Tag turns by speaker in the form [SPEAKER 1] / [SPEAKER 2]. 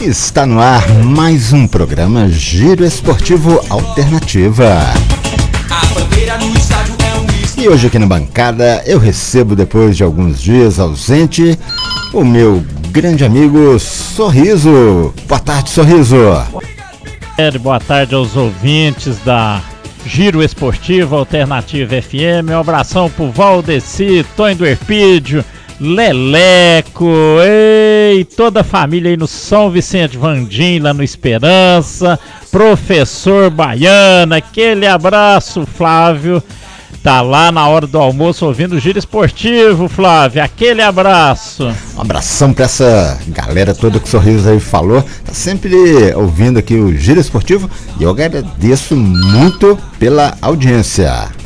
[SPEAKER 1] Está no ar mais um programa Giro Esportivo Alternativa. E hoje aqui na bancada eu recebo, depois de alguns dias ausente, o meu grande amigo Sorriso. Boa tarde, Sorriso.
[SPEAKER 2] Boa tarde aos ouvintes da Giro Esportivo Alternativa FM. Um abração pro Valdeci, Tonho do Erpídio, Leleco, toda a família aí no São Vicente Vandim, lá no Esperança, Professor Baiana, aquele abraço, Flávio, tá lá na hora do almoço ouvindo o Giro Esportivo, Flávio, aquele abraço.
[SPEAKER 1] Um abração pra essa galera toda que o Sorriso aí falou, tá sempre ouvindo aqui o Giro Esportivo e eu agradeço muito pela audiência.